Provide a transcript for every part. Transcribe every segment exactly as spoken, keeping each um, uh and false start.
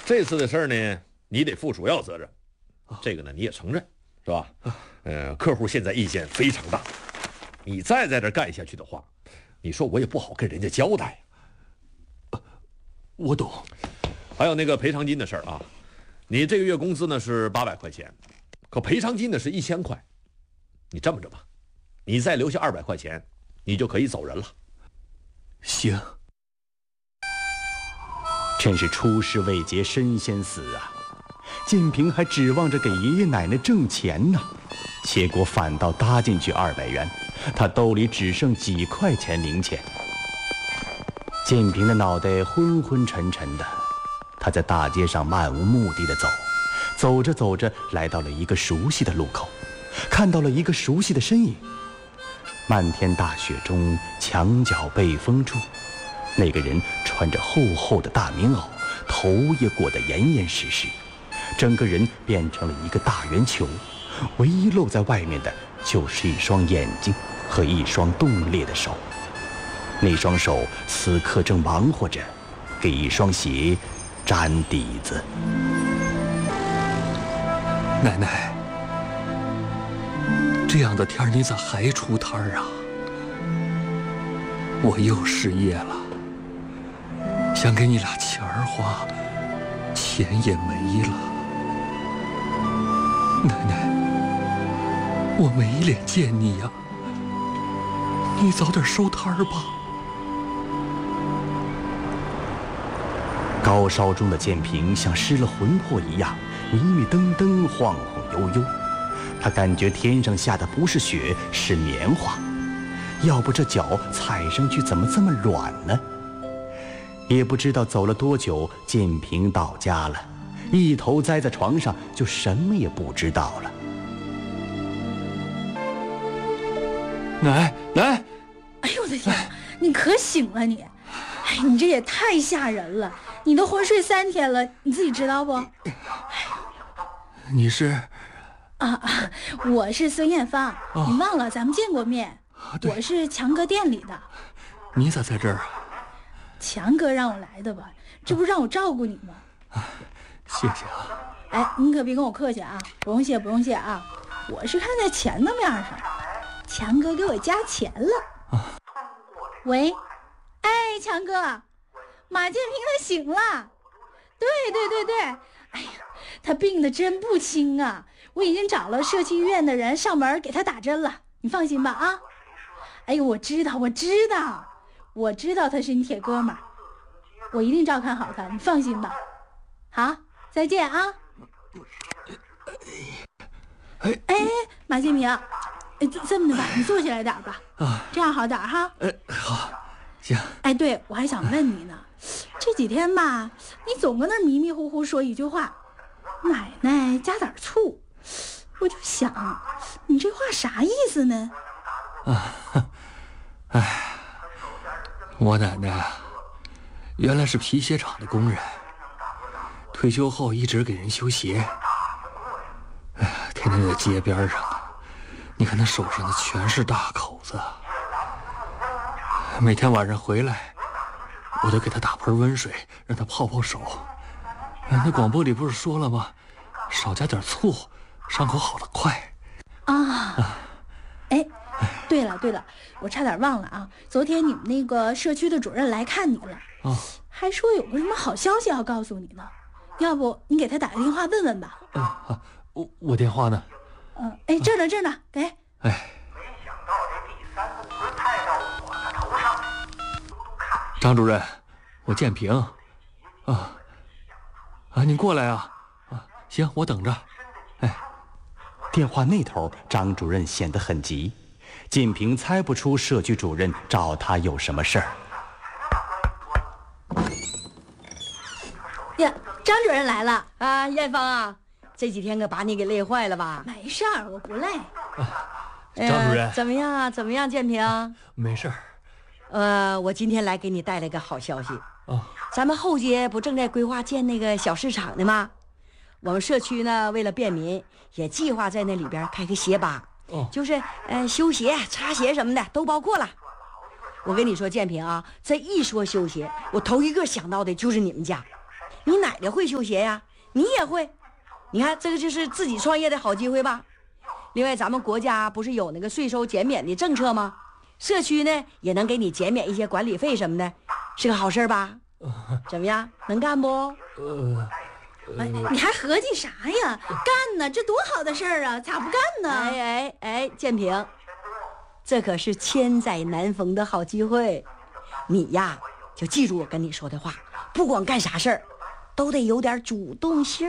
这次的事儿呢，你得负主要责任，这个呢你也承认，是吧？呃，客户现在意见非常大，你再在这干下去的话，你说我也不好跟人家交代。 我懂。 还有那个赔偿金的事儿啊，你这个月工资呢是八百块钱，可赔偿金呢是一千块。你这么着吧，你再留下二百块钱，你就可以走人了。 行。 真是出师未捷身先死啊！建平还指望着给爷爷奶奶挣钱呢，结果反倒搭进去二百元，他兜里只剩几块钱零钱。建平的脑袋昏昏沉沉的，他在大街上漫无目的的走，走着走着来到了一个熟悉的路口，看到了一个熟悉的身影。漫天大雪中，墙角背风处，那个人穿着厚厚的大棉袄，头也裹得严严实实，整个人变成了一个大圆球，唯一露在外面的就是一双眼睛和一双冻裂的手。那双手此刻正忙活着给一双鞋粘底子。 奶奶，这样的天你咋还出摊儿啊？我又失业了，想给你俩钱儿花，钱也没了。奶奶，我没脸见你呀，你早点收摊儿吧。 高烧中的建平像失了魂魄一样，迷迷瞪瞪，晃晃悠悠。他感觉天上下的不是雪，是棉花。要不这脚踩上去怎么这么软呢？也不知道走了多久，建平到家了，一头栽在床上，就什么也不知道了。 奶奶， 哎呦我的天，你可醒了你！哎，你这也太吓人了！你都昏睡三天了，你自己知道不？ 你是？ 啊啊，我是孙艳芳，哦、你忘了咱们见过面？我是强哥店里的。 你咋在这儿啊？ 强哥让我来的吧，这不让我照顾你吗？ 啊，谢谢啊。 哎，你可别跟我客气啊，不用谢不用谢啊，我是看在钱的面上，强哥给我加钱了。啊、喂，哎，强哥，马建平他醒了。对对对对，哎呀，他病得真不轻啊，我已经找了社区医院的人上门给他打针了，你放心吧啊。哎呦，我知道我知道我知道他是你铁哥们儿，我一定照看好他，你放心吧。好，再见啊。哎哎，马建平，哎，这么的吧，你坐下来点吧，啊，这样好点哈。 哎，好，行。 哎，对，我还想问你呢，这几天吧，你总跟那迷迷糊糊说一句话，奶奶加点醋，我就想，你这话啥意思呢？ 啊，哎，我奶奶原来是皮鞋厂的工人，退休后一直给人修鞋。哎呀，天天在街边上，你看他手上的全是大口子。每天晚上回来，我都给他打盆温水，让他泡泡手。那广播里不是说了吗？少加点醋，伤口好得快。 啊，啊哎。对了对了，我差点忘了啊！昨天你们那个社区的主任来看你了，哦，还说有个什么好消息要告诉你呢，要不你给他打个电话问问吧？ 嗯、啊啊，我我电话呢？ 嗯，哎，这儿呢这儿呢，给。 哎，张主任，我建平，啊啊，你过来啊！啊，行，我等着。哎， 电话那头，张主任显得很急。建平猜不出社区主任找他有什么事儿。 呀，张主任来了啊！艳芳啊，这几天可把你给累坏了吧？ 没事儿，我不累。 啊、张主任、 呃、怎么样啊？怎么样，建平？ 啊、没事儿。 呃，我今天来给你带来个好消息。 哦， 咱们后街不正在规划建那个小市场呢吗？我们社区呢，为了便民，也计划在那里边开个鞋吧。哦，就是呃修鞋、擦鞋什么的都包括了。我跟你说，建平啊，这一说修鞋，我头一个想到的就是你们家。 你奶奶会修鞋呀，你也会。你看这个就是自己创业的好机会吧。另外咱们国家不是有那个税收减免的政策吗？社区呢也能给你减免一些管理费什么的，是个好事吧？怎么样，能干不？ 呃， 哎，你还合计啥呀？干呢，这多好的事儿啊，咋不干呢？ 哎哎哎，建平，这可是千载难逢的好机会，你呀就记住我跟你说的话，不管干啥事儿，都得有点主动性。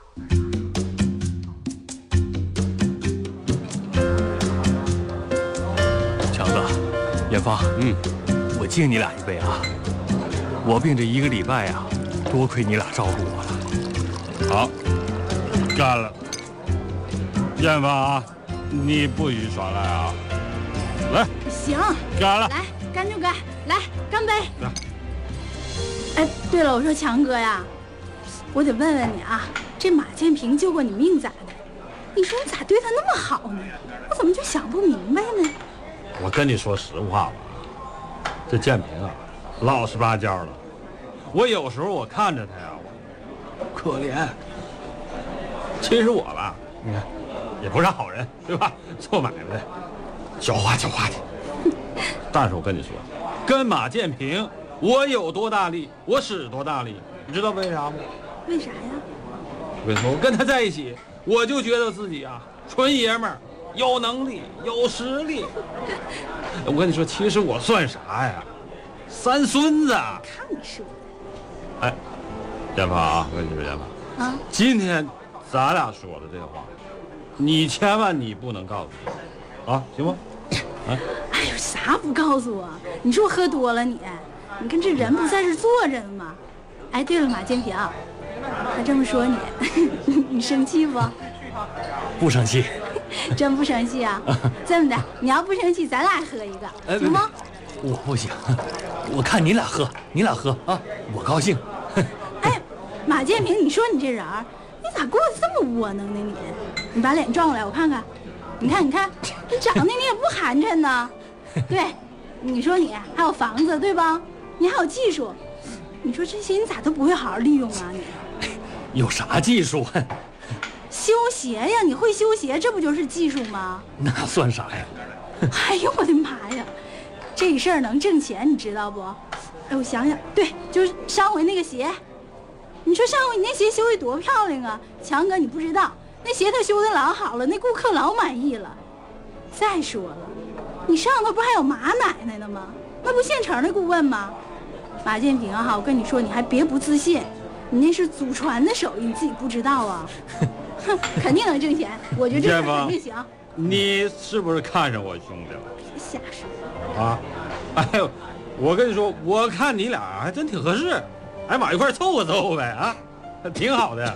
强子，艳芳，嗯，我敬你俩一杯啊！我病这一个礼拜呀、啊，多亏你俩照顾我了。 好，干了。艳芳啊，你不许耍赖啊！来， 行， 干了， 来干就干，来干杯！ 来。 哎，对了，我说强哥呀，我得问问你啊，这马建平救过你命咋的？你说你咋对他那么好呢？我怎么就想不明白呢？ 我跟你说实话吧，这建平啊，老实巴交的。我有时候我看着他呀，我可怜。其实我吧，你看，也不是好人，对吧？做买卖的，狡猾狡猾的。但是我跟你说，跟马建平，我有多大力，我使多大力，你知道为啥吗？ 为啥呀？ 我跟你说，我跟他在一起，我就觉得自己啊，纯爷们儿，有能力，有实力。我跟你说，其实我算啥呀？三孙子。 看你说的。 哎，建芳啊，我跟你说，建芳啊，今天咱俩说的这话，你千万你不能告诉我，啊，行吗？啊， 哎呦，啥不告诉我？你说我喝多了你？你看这人不在这坐着呢吗？哎，对了，马建平，他这么说你，你生气不？ 不生气。 真不生气啊？这么的，你要不生气，咱俩喝一个， 哎、 行吗？ 我不行，我看你俩喝，你俩喝啊，我高兴。 哎，马建平，你说你这人儿，你咋过得这么窝囊呢你？你把脸转过来，我看看。你看，你看，你长得你也不寒碜呢。对，你说你还有房子对吧？你还有技术，你说这些你咋都不会好好利用啊你？ 有啥技术？ 修鞋呀，你会修鞋，这不就是技术吗？ 那算啥呀？ 哎呦我的妈呀，这事儿能挣钱，你知道不？哎，我想想，对，就是上回那个鞋，你说上回你那鞋修的多漂亮啊，强哥你不知道，那鞋他修的老好了，那顾客老满意了。再说了，你上头不还有马奶奶呢吗？那不现成的顾问吗？马建平哈，我跟你说，你还别不自信，你那是祖传的手艺，你自己不知道啊。哼，肯定能挣钱，我觉得这肯定行。 你是不是看上我兄弟了？ 别瞎说啊！哎呦，我跟你说，我看你俩还真挺合适，哎，往一块凑合凑合呗啊，挺好的。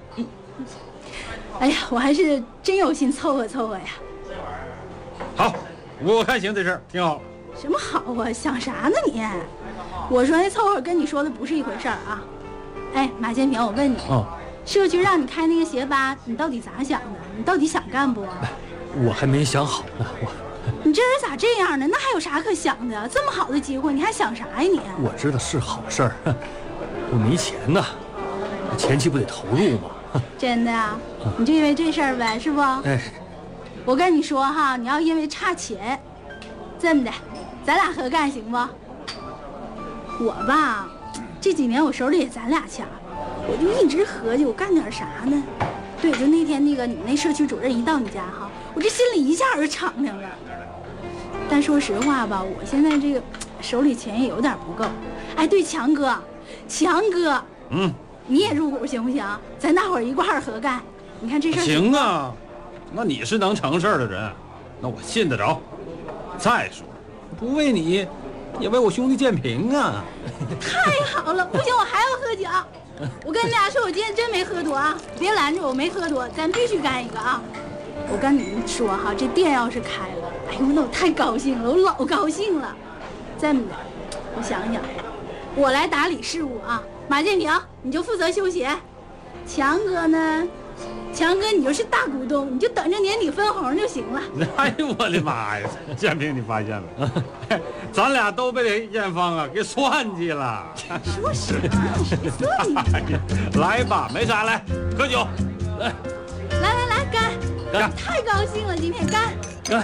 哎呀，我还是真有心凑合凑合呀。 好，我看行，这事儿挺好。 什么好啊？想啥呢你？我说那凑合跟你说的不是一回事儿啊。哎，马建平，我问你，哦，社区让你开那个鞋吧，你到底咋想的？你到底想干不？ 我还没想好呢，我。 你这人咋这样呢？那还有啥可想的？这么好的机会，你还想啥呀你？ 我知道是好事儿，我没钱呐，前期不得投入吗？ 真的啊？你就因为这事儿呗，是不？ 哎， 我跟你说哈，你要因为差钱，这么的，咱俩合干行不？我吧，这几年我手里也攒俩钱，我就一直合计我干点啥呢？对，就那天那个你那社区主任一到你家哈，我这心里一下就敞亮了。但说实话吧，我现在这个手里钱也有点不够。哎，对，强哥，强哥， 嗯， 你也入股行不行？咱大伙儿一块儿合干，你看这事儿行啊。那你是能成事儿的人，那我信得着。再说，不为你，也为我兄弟建平啊。 太好了，不行，我还要喝酒。我跟你俩说，我今天真没喝多啊，别拦着我，没喝多，咱必须干一个啊！我跟你们说哈，这店要是开了，哎呦，那我太高兴了，我老高兴了。这么的，我想想，我来打理事务啊，马建平你就负责修鞋，强哥呢强哥，你就是大股东，你就等着年底分红就行了。 哎呦我的妈呀！建平，你发现没？咱俩都被艳芳啊给算计了。 说实话，谁算你？ 来吧，没啥，来喝酒。来， 来来来，干！ 干！ 太高兴了，今天干！ 干！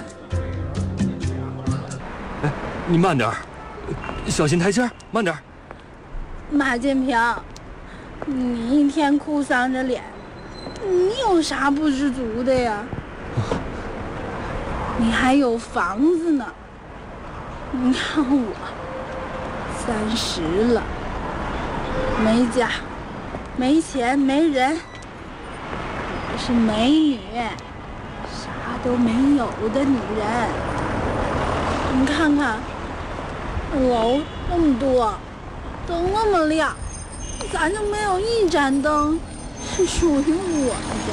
哎，你慢点儿，小心台阶儿，慢点儿。 马建平，你一天哭丧着脸，你有啥不知足的呀？你还有房子呢，你看我三十了，没家，没钱，没人，我是美女，啥都没有的女人。你看看，楼那么多，灯那么亮，咱就没有一盏灯是属于我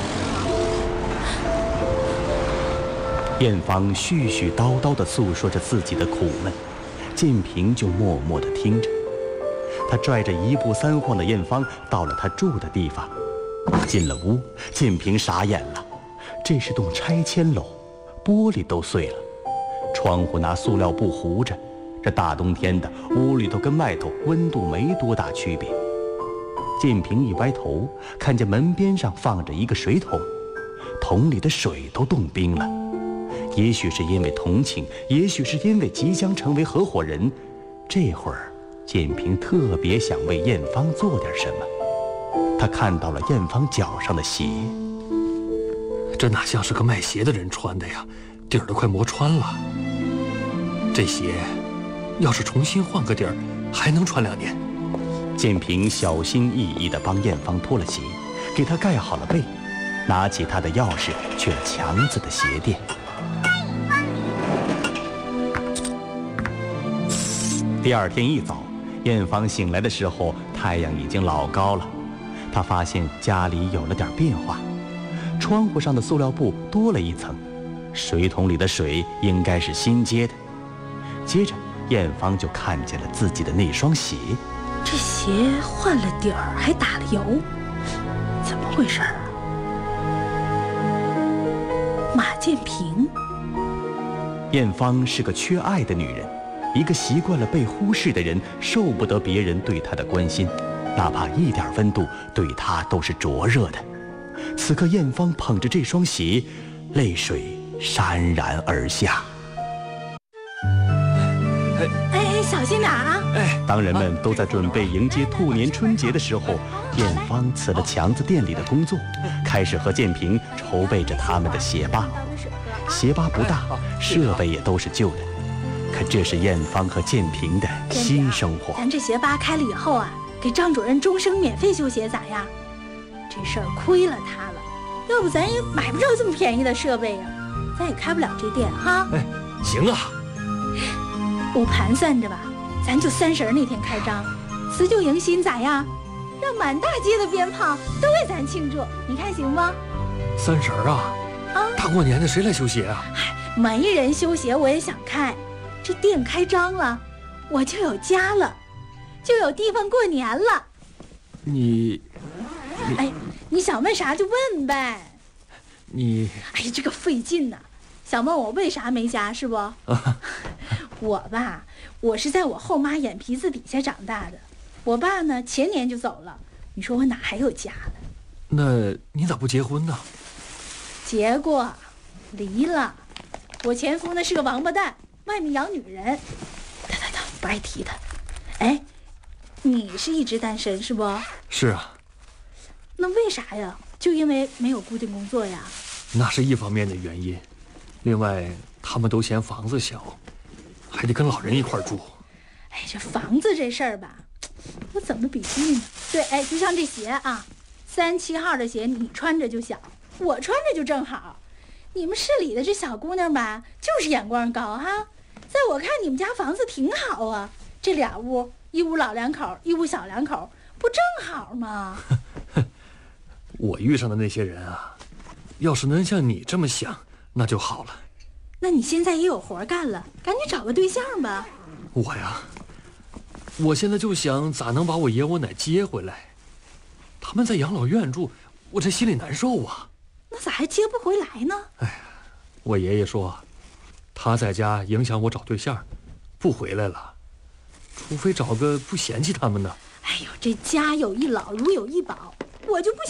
的。艳芳絮絮叨叨地诉说着自己的苦闷，建平就默默地听着。他拽着一步三晃的艳芳到了他住的地方，进了屋，建平傻眼了。这是栋拆迁楼，玻璃都碎了，窗户拿塑料布糊着。这大冬天的，屋里头跟外头温度没多大区别。建平一歪头，看见门边上放着一个水桶，桶里的水都冻冰了。也许是因为同情，也许是因为即将成为合伙人，这会儿建平特别想为艳芳做点什么。他看到了艳芳脚上的鞋， 这哪像是个卖鞋的人穿的呀，底儿都快磨穿了。这鞋要是重新换个底儿，还能穿两年。 建平小心翼翼地帮艳芳脱了鞋，给她盖好了被，拿起她的钥匙去了强子的鞋店。第二天一早，艳芳醒来的时候，太阳已经老高了。她发现家里有了点变化，窗户上的塑料布多了一层，水桶里的水应该是新接的。接着，艳芳就看见了自己的那双鞋。 这鞋换了底儿，还打了油，怎么回事啊？马建平。 艳芳是个缺爱的女人，一个习惯了被忽视的人，受不得别人对她的关心，哪怕一点温度对她都是灼热的。此刻艳芳捧着这双鞋，泪水潸然而下。 哎，小心点啊！ 哎， 当人们都在准备迎接兔年春节的时候，艳芳辞了强子店里的工作，开始和建平筹备着他们的鞋吧。鞋吧不大，设备也都是旧的，可这是艳芳和建平的新生活。 咱这鞋吧开了以后啊，给张主任终生免费修鞋咋样？这事儿亏了他了，要不咱也买不着这么便宜的设备呀，咱也开不了这店哈。 哎，行啊。 我盘算着吧，咱就三十那天开张，辞旧迎新咋样？让满大街的鞭炮都为咱庆祝，你看行吗？ 三十啊，啊，大过年的谁来修鞋啊？ 哎，没人修鞋我也想开，这店开张了，我就有家了，就有地方过年了。 你，你哎，你想问啥就问呗。 你， 哎呀，这个费劲呐！想问我为啥没家是不？啊、我吧，我是在我后妈眼皮子底下长大的。我爸呢，前年就走了。你说我哪还有家了？ 那你咋不结婚呢？ 结过，离了。我前夫那是个王八蛋，外面养女人。等等等，不爱提他。哎，你是一直单身是不？ 是啊。 那为啥呀？就因为没有固定工作呀？ 那是一方面的原因。另外，他们都嫌房子小，还得跟老人一块住。 哎，这房子这事儿吧，我怎么比喻呢？对，哎，就像这鞋啊，三七号的鞋你穿着就小，我穿着就正好。你们市里的这小姑娘吧，就是眼光高哈。在我看你们家房子挺好啊，这俩屋，一屋老两口，一屋小两口，不正好吗？ 我遇上的那些人啊，要是能像你这么想，那就好了。 那你现在也有活干了，赶紧找个对象吧。 我呀，我现在就想咋能把我爷我奶接回来。他们在养老院住， 我这心里难受啊。 那咋还接不回来呢？ 哎，我爷爷说，他在家影响我找对象，不回来了，除非找个不嫌弃他们的。 哎呦，这家有一老，如有一宝，我就不想。